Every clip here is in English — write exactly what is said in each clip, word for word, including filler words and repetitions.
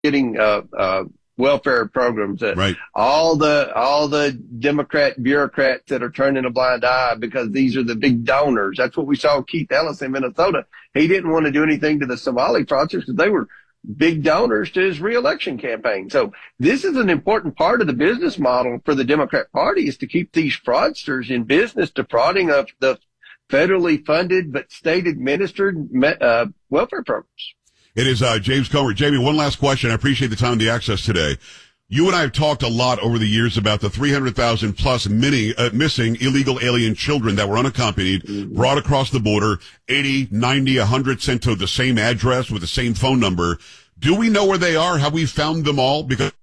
getting uh, uh, welfare programs. Uh, right. All the all the Democrat bureaucrats that are turning a blind eye because these are the big donors. That's what we saw Keith Ellis in Minnesota. He didn't want to do anything to the Somali fraudsters because they were big donors to his reelection campaign. So this is an important part of the business model for the Democrat Party, is to keep these fraudsters in business, defrauding of the federally funded but state administered uh, welfare programs. It is uh, James Comer. Jamie, one last question. I appreciate the time and the access today. You and I have talked a lot over the years about the three hundred thousand plus mini, uh, missing illegal alien children that were unaccompanied, mm-hmm. brought across the border, eighty, ninety, one hundred sent to the same address with the same phone number. Do we know where they are? Have we found them all? Because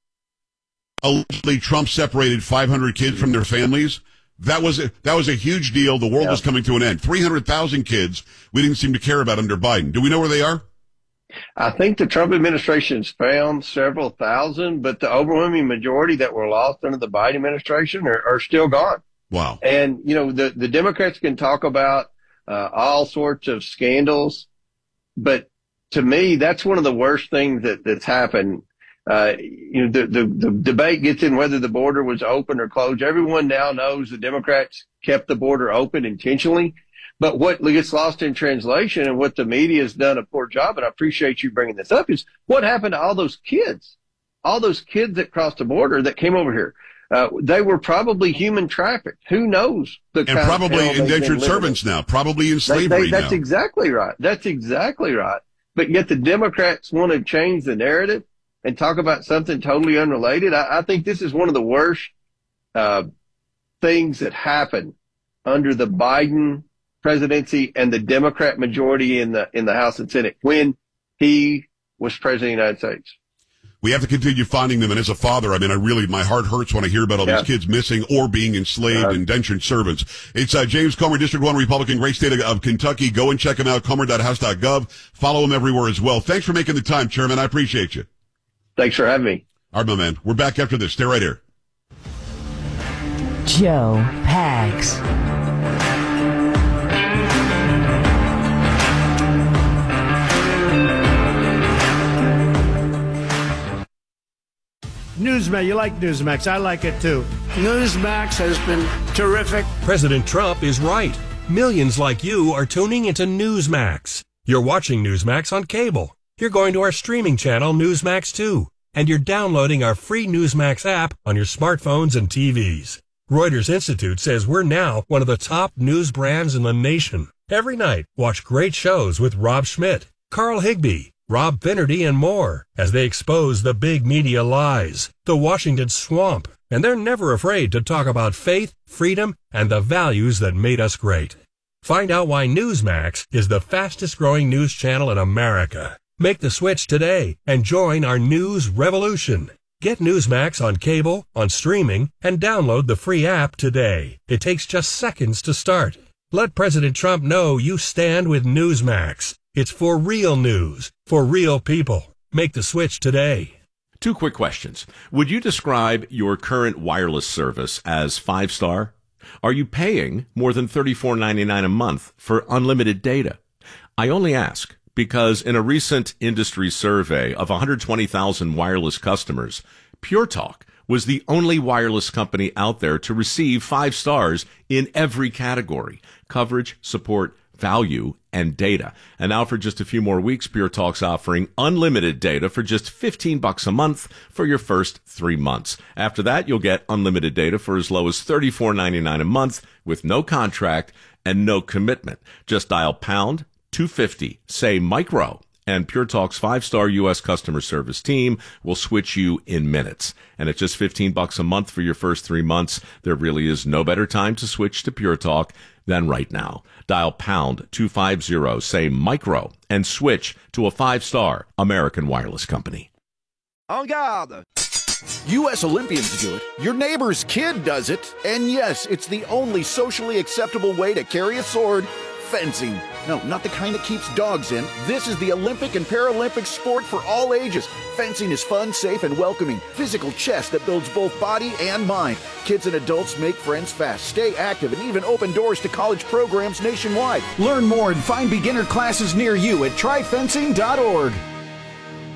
allegedly Trump separated five hundred kids from their families. That was a, that was a huge deal. The world yeah. was coming to an end. three hundred thousand kids we didn't seem to care about under Biden. Do we know where they are? I think the Trump administration's found several thousand, but the overwhelming majority that were lost under the Biden administration are, are still gone. Wow. And, you know, the, the Democrats can talk about uh, all sorts of scandals, but to me, that's one of the worst things that, that's happened. Uh, you know, the, the, the debate gets in whether the border was open or closed. Everyone now knows the Democrats kept the border open intentionally. But what gets lost in translation and what the media has done a poor job, and I appreciate you bringing this up, is what happened to all those kids, all those kids that crossed the border that came over here. Uh, they were probably human trafficked. Who knows? The and probably indentured servants now, probably in slavery they, they, that's now. exactly right. That's exactly right. But yet the Democrats want to change the narrative and talk about something totally unrelated. I, I think this is one of the worst uh, things that happened under the Biden presidency and the Democrat majority in the in the House and Senate when he was president of the United States. We have to continue finding them. And as a father, I mean, I really, my heart hurts when I hear about all yeah. these kids missing or being enslaved, uh, indentured servants. It's uh, James Comer, District one Republican, great state of, of Kentucky. Go and check him out, comer dot house dot gov. Follow him everywhere as well. Thanks for making the time, Chairman. I appreciate you. Thanks for having me. All right, my man. We're back after this. Stay right here. Joe Pags. Newsmax, you like Newsmax. I like it too. Newsmax has been terrific. President Trump is right. Millions like you are tuning into Newsmax. You're watching Newsmax on cable. You're going to our streaming channel, Newsmax two. And you're downloading our free Newsmax app on your smartphones and T Vs. Reuters Institute says we're now one of the top news brands in the nation. Every night, watch great shows with Rob Schmidt, Carl Higbie, Rob Finnerty, and more as they expose the big media lies, the Washington swamp, and they're never afraid to talk about faith, freedom, and the values that made us great. Find out why Newsmax is the fastest growing news channel in America. Make the switch today and join our news revolution. Get Newsmax on cable, on streaming, and download the free app today. It takes just seconds to start. Let President Trump know you stand with Newsmax. It's for real news, for real people. Make the switch today. Two quick questions. Would you describe your current wireless service as five-star? Are you paying more than thirty-four ninety-nine a month for unlimited data? I only ask because in a recent industry survey of one hundred twenty thousand wireless customers, Pure Talk was the only wireless company out there to receive five stars in every category: coverage, support, value, and data. And now for just a few more weeks, Pure Talk's offering unlimited data for just fifteen bucks a month for your first three months. After that, you'll get unlimited data for as low as thirty-four ninety-nine a month with no contract and no commitment. Just dial pound two fifty, say micro, and Pure Talk's five-star U S customer service team will switch you in minutes. And at just fifteen bucks a month for your first three months, there really is no better time to switch to Pure Talk than right now. Dial pound two fifty, say micro, and switch to a five-star American wireless company. En garde! U S Olympians do it, your neighbor's kid does it, and yes, it's the only socially acceptable way to carry a sword: fencing. No, not the kind that keeps dogs in. This is the Olympic and Paralympic sport for all ages. Fencing is fun, safe, and welcoming. Physical chess that builds both body and mind. Kids and adults make friends fast, stay active, and even open doors to college programs nationwide. Learn more and find beginner classes near you at try fencing dot org.